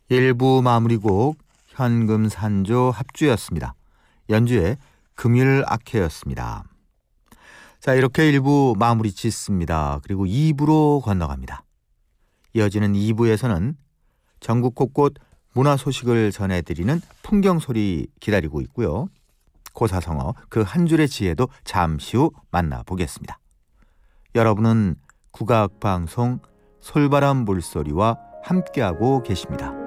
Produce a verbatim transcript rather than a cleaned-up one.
일 부 마무리곡 현금산조 합주였습니다. 연주의 금일 악회였습니다. 자, 이렇게 일 부 마무리 짓습니다. 그리고 이 부로 건너갑니다. 이어지는 이 부에서는 전국 곳곳 문화 소식을 전해드리는 풍경소리 기다리고 있고요. 고사성어 그 한 줄의 지혜도 잠시 후 만나보겠습니다. 여러분은 국악방송 솔바람 물소리와 함께하고 계십니다.